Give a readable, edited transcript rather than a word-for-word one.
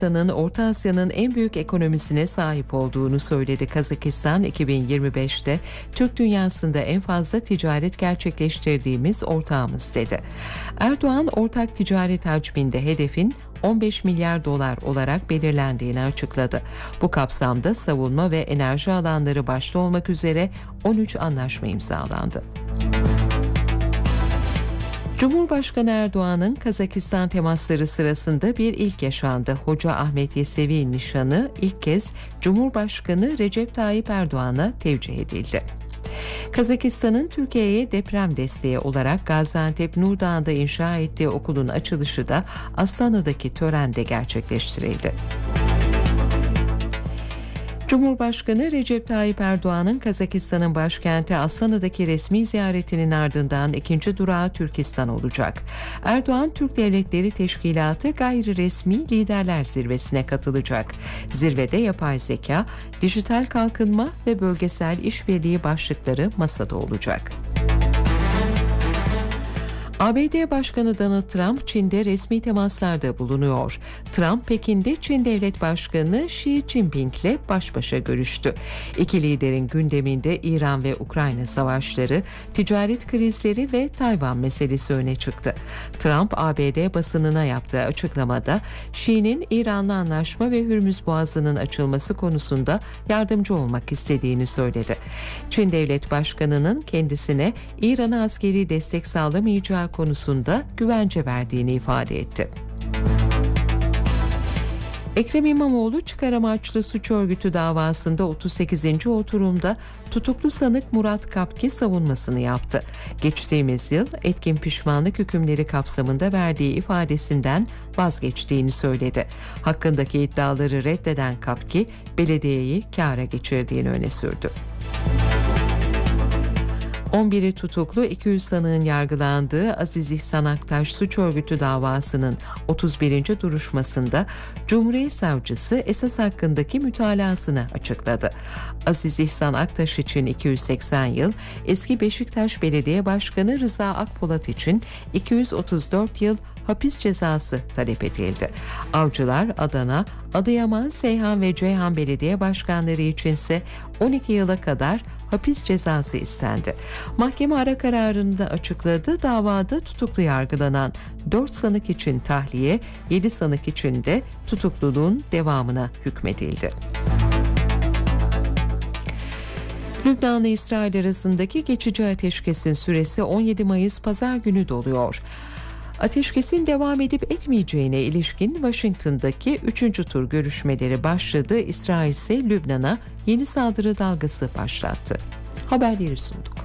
Kazakistan'ın Orta Asya'nın en büyük ekonomisine sahip olduğunu söyledi. Kazakistan 2025'te Türk dünyasında en fazla ticaret gerçekleştirdiğimiz ortağımız dedi. Erdoğan ortak ticaret hacminde hedefin 15 milyar dolar olarak belirlendiğini açıkladı. Bu kapsamda savunma ve enerji alanları başta olmak üzere 13 anlaşma imzalandı. Cumhurbaşkanı Erdoğan'ın Kazakistan temasları sırasında bir ilk yaşandı. Hoca Ahmet Yesevi nişanı ilk kez Cumhurbaşkanı Recep Tayyip Erdoğan'a tevcih edildi. Kazakistan'ın Türkiye'ye deprem desteği olarak Gaziantep Nurdağ'da inşa ettiği okulun açılışı da Astana'daki törende gerçekleştirildi. Cumhurbaşkanı Recep Tayyip Erdoğan'ın Kazakistan'ın başkenti Astana'daki resmi ziyaretinin ardından ikinci durağı Türkistan olacak. Erdoğan, Türk Devletleri Teşkilatı Gayri Resmi Liderler Zirvesi'ne katılacak. Zirvede yapay zeka, dijital kalkınma ve bölgesel işbirliği başlıkları masada olacak. ABD Başkanı Donald Trump, Çin'de resmi temaslarda bulunuyor. Trump, Pekin'de Çin Devlet Başkanı Xi Jinping'le baş başa görüştü. İki liderin gündeminde İran ve Ukrayna savaşları, ticaret krizleri ve Tayvan meselesi öne çıktı. Trump, ABD basınına yaptığı açıklamada, Xi'nin İran'la anlaşma ve Hürmüz Boğazı'nın açılması konusunda yardımcı olmak istediğini söyledi. Çin Devlet Başkanı'nın kendisine İran'a askeri destek sağlamayacağı konusunda güvence verdiğini ifade etti. Ekrem İmamoğlu çıkar amaçlı suç örgütü davasında 38. oturumda tutuklu sanık Murat Kapki savunmasını yaptı. Geçtiğimiz yıl etkin pişmanlık hükümleri kapsamında verdiği ifadesinden vazgeçtiğini söyledi. Hakkındaki iddiaları reddeden Kapki, belediyeyi kâra geçirdiğini öne sürdü. 11'i tutuklu 200 sanığın yargılandığı Aziz İhsan Aktaş suç örgütü davasının 31. duruşmasında Cumhuriyet Savcısı esas hakkındaki mütalasını açıkladı. Aziz İhsan Aktaş için 280 yıl, eski Beşiktaş Belediye Başkanı Rıza Akpolat için 234 yıl hapis cezası talep edildi. Avcılar, Adana, Adıyaman, Seyhan ve Ceyhan Belediye Başkanları içinse 12 yıla kadar hapis cezası istendi. Mahkeme ara kararında açıkladı. Davada tutuklu yargılanan 4 sanık için tahliye, 7 sanık için de tutukluluğun devamına hükmedildi. Lübnan'la İsrail arasındaki geçici ateşkesin süresi 17 Mayıs Pazar günü doluyor. Ateşkesin devam edip etmeyeceğine ilişkin Washington'daki 3. tur görüşmeleri başladı. İsrail ise Lübnan'a yeni saldırı dalgası başlattı. Haberleri sunduk.